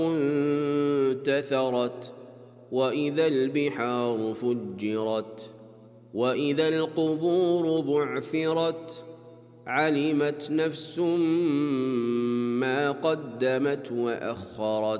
انتثرت وإذا البحار فجرت وإذا القبور بعثرت علمت نفس ما قدمت وأخرت